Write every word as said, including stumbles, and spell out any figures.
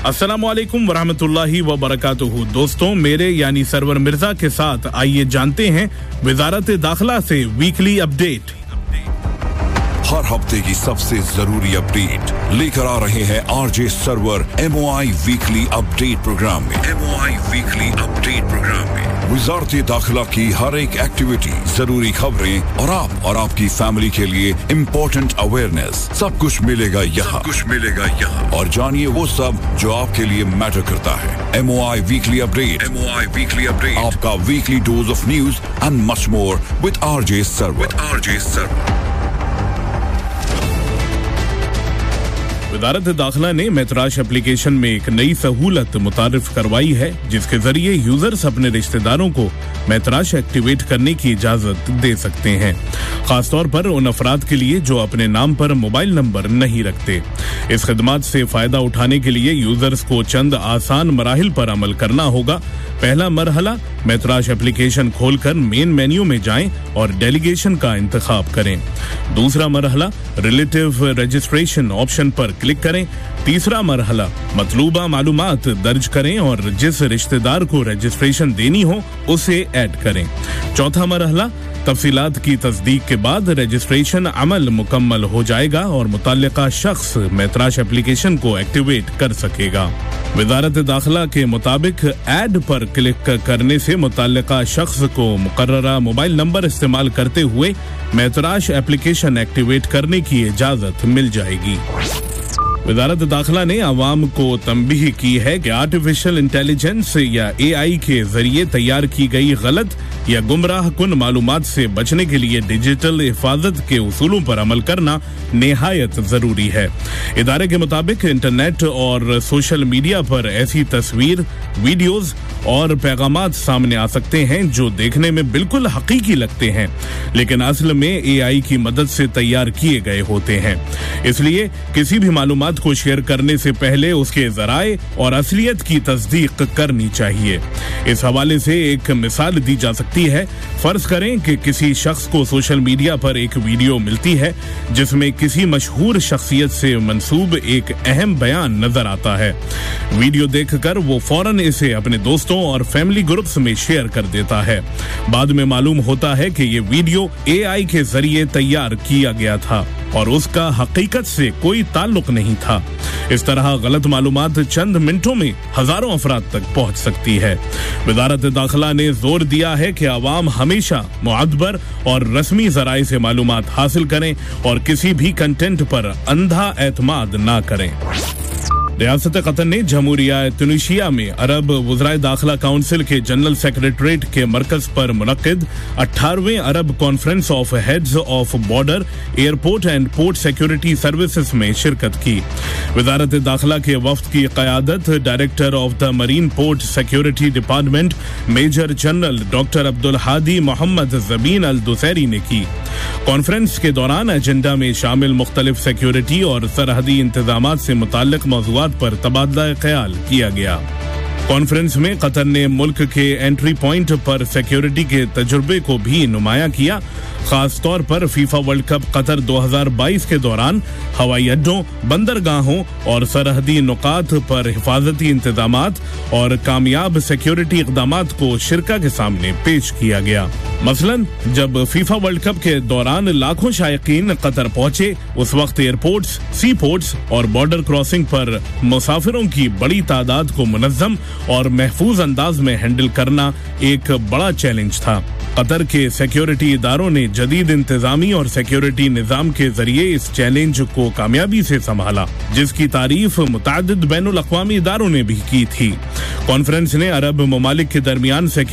अस्सलामुअलैकुम वरहमतुल्लाहि वबरकातुहू। दोस्तों, मेरे यानी सरवर मिर्जा के साथ आइए जानते हैं वजारत दाखिला से वीकली अपडेट। हर हफ्ते की सबसे जरूरी अपडेट लेकर आ रहे हैं RJ server MOI weekly update programme में। एमओआई वीकली अपडेट प्रोग्राम में वजारत दाखिला की हर एक एक्टिविटी, जरूरी खबरें और आप और आपकी फैमिली के लिए इम्पोर्टेंट अवेयरनेस, सब कुछ मिलेगा यहाँ। कुछ मिलेगा यहाँ और जानिए वो सब जो आपके लिए मैटर करता है। MOI weekly update. MOI weekly update, आपका weekly dose of news and much more with RJ server. RJ server. वजारत दाखिला ने मैतराश एप्लीकेशन में एक नई सहूलत मुतारिफ करवाई है, जिसके जरिए यूजर्स अपने रिश्तेदारों को मैतराश एक्टिवेट करने की इजाजत दे सकते हैं, खासतौर पर उन अफराद के लिए जो अपने नाम पर मोबाइल नंबर नहीं रखते। इस खिदमत से फायदा उठाने के लिए यूजर्स को चंद आसान मराहिल पर अमल करना होगा। पहला मरहला, मैतराश एप्लीकेशन खोलकर मेन मेन्यू में जाएं और डेलीगेशन का इंतखाब करें। दूसरा मरहला, रिलेटिव रजिस्ट्रेशन ऑप्शन पर क्लिक करें। तीसरा मरहला, मतलूबा मालूमात दर्ज करें और जिस रिश्तेदार को रजिस्ट्रेशन देनी हो उसे ऐड करें। चौथा मरहला, तफसीलात की तस्दीक के बाद रजिस्ट्रेशन अमल मुकम्मल हो जाएगा और मुतल्लिका शख्स मैतराश एप्लीकेशन को एक्टिवेट कर सकेगा। वजारत दाखिला के मुताबिक ऐड पर क्लिक करने से मुतल्लिका शख्स को मुकर्ररा मोबाइल नंबर इस्तेमाल करते हुए मैतराश एप्लीकेशन एक्टिवेट करने की इजाजत मिल जाएगी। वजारत दाखिला ने अवाम को तंबीह की है कि आर्टिफिशियल इंटेलिजेंस या ए आई के जरिए तैयार की गई गलत या गुमराह कुन मालूमात से बचने के लिए डिजिटल हिफाजत के उसूलों पर अमल करना निहायत जरूरी है। इदारे के मुताबिक इंटरनेट और सोशल मीडिया पर ऐसी तस्वीर, वीडियोज और पैगामात सामने आ सकते हैं जो देखने में बिल्कुल हकीकी लगते हैं, लेकिन असल में ए आई की मदद से तैयार किए गए होते हैं। इसलिए किसी भी मालूमात को शेयर करने से पहले उसके जराए और असलियत की तस्दीक करनी चाहिए। इस हवाले से एक मिसाल दी जा सकती है। फर्ज करें कि किसी शख्स को सोशल मीडिया पर एक वीडियो मिलती है जिसमें किसी मशहूर शख्सियत से मंसूब एक अहम बयान नजर आता है। वीडियो देखकर वो फौरन इसे अपने दोस्तों और फैमिली ग्रुप्स में शेयर कर देता है। बाद में मालूम होता है कि ये वीडियो ए आई के जरिए तैयार किया गया था और उसका हकीकत से कोई ताल्लुक नहीं था। इस तरह गलत मालूमात चंद मिनटों में हजारों अफराद तक पहुंच सकती है। वजारत दाखिला ने जोर दिया है कि अवाम हमेशा मुअद्दबर और रस्मी जराए से मालूमात हासिल करें और किसी भी कंटेंट पर अंधा एतमाद ना करें। रियासत कतर ने जमहूरिया तुनिशिया में अरब वज़राए दाखिला काउंसिल के जनरल सेक्रेटरीट के मरकज पर मुनक्किद अठारहवें अरब conference of heads of border, airport and port security services में शिरकत की। वजारत दाखिला के वफ्द की क़यादत director of the marine port security department major general doctor Abdul Hadi Mohammad ज़बीन अल दुसैरी ने की। कॉन्फ्रेंस के दौरान एजेंडा में शामिल मुख्तलिफ सिक्योरिटी और सरहदी इंतजामात से मुताल्लिक मौज़ूआत पर तबादला ख्याल किया गया। कॉन्फ्रेंस में कतर ने मुल्क के एंट्री पॉइंट पर सिक्योरिटी के तजुर्बे को भी नुमाया किया। खास तौर पर फीफा वर्ल्ड कप कतर दो हज़ार बाईस के दौरान हवाई अड्डों, बंदरगाहों और सरहदी नुकात पर हिफाजती इंतजामात और कामयाब सिक्योरिटी इक़दामात को शिरका के सामने पेश किया गया। मसलन जब फीफा वर्ल्ड कप के दौरान लाखों शायकीन कतर पहुंचे, उस वक्त एयरपोर्ट्स, सी पोर्ट्स और बॉर्डर क्रॉसिंग पर मुसाफिरों की बड़ी तादाद को मुनज़्ज़म और महफूज अंदाज में हैंडल करना एक बड़ा चैलेंज था। कतर के सिक्योरिटी इदारों ने जदीद इंतजामी और सिक्योरिटी निजाम के जरिए इस चैलेंज को कामयाबी से संभाला, जिसकी तारीफ मुतअद्दिद बैनुल अक़वामी इदारों ने भी की थी। कॉन्फ्रेंस ने अरब ममालिक के दरमियान